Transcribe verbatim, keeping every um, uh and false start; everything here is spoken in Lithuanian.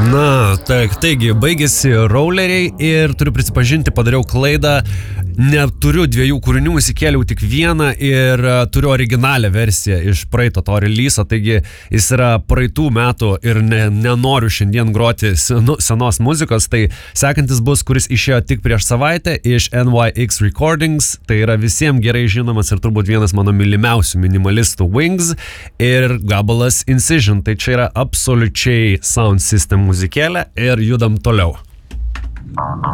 Na, tak, taigi, baigėsi Rolleriai ir turiu prisipažinti, padariau klaidą. Neturiu dviejų kūrinių, įsikėliau tik vieną ir uh, turiu originalią versiją iš praeito to releaso, taigi jis yra praeitų metų ir ne, nenoriu šiandien groti senu, senos muzikos, tai sekantis bus, kuris išėjo tik prieš savaitę iš N Y X Recordings, tai yra visiems gerai žinomas ir turbūt vienas mano mylimiausių minimalistų Wings ir gabalas Incision, tai čia yra absoliučiai sound system muzikėlė ir judam toliau.